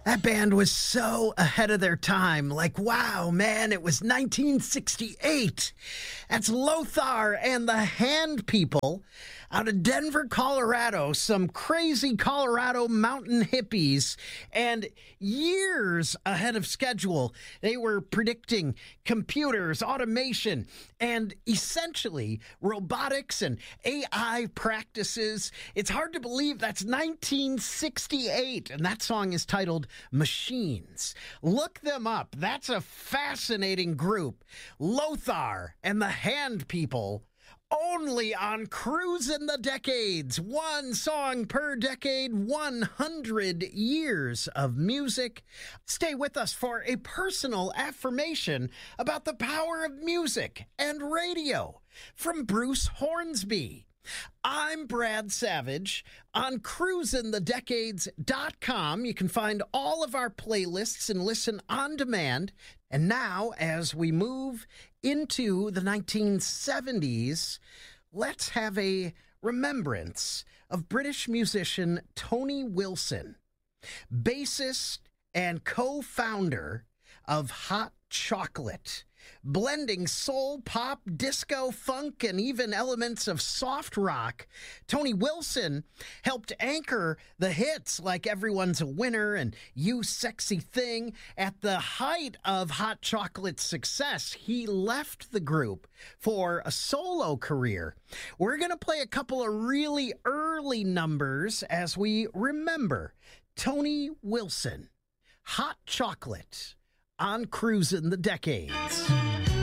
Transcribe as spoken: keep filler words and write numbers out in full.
That band was so ahead of their time. Like, wow, man, it was nineteen sixty-eight. That's Lothar and the Hand People out of Denver, Colorado. Some crazy Colorado mountain hippies. And years ahead of schedule, they were predicting computers, automation, and essentially robotics and A I practices. It's hard to believe that's nineteen sixty-eight. And that song is titled Machines. Look them up. That's a fascinating group. Lothar and the Hand People. Only on Cruisin' the Decades. One song per decade, one hundred years of music. Stay with us for a personal affirmation about the power of music and radio from Bruce Hornsby. I'm Brad Savage. On cruisin the decades dot com, you can find all of our playlists and listen on demand. And now, as we move into the nineteen seventies, let's have a remembrance of British musician Tony Wilson, bassist and co-founder of Hot Chocolate, blending soul, pop, disco, funk, and even elements of soft rock. Tony Wilson helped anchor the hits like Everyone's a Winner and You Sexy Thing. At the height of Hot Chocolate's success, he left the group for a solo career. We're going to play a couple of really early numbers as we remember Tony Wilson. Hot Chocolate on Cruisin' the Decades.